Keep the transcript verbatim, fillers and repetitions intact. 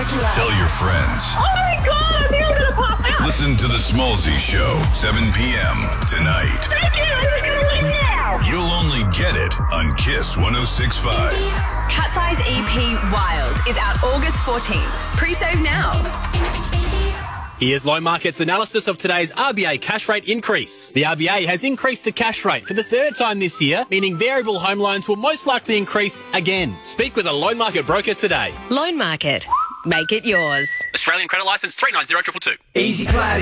Dracula. Tell your friends. Oh my God, I think I'm going to pop out. Listen to The Smallzy Show, seven p.m. tonight. Thank you, I'm going to leave now. You'll only get it on Kiss one oh six point five. Cat's Eyes E P Wild is out August fourteenth. Pre-save now. Here's Loan Market's analysis of today's R B A cash rate increase. The R B A has increased the cash rate for the third time this year, meaning variable home loans will most likely increase again. Speak with a Loan Market broker today. Loan Market. Make it yours. Australian credit licence three nine zero two two. Easy Clardy.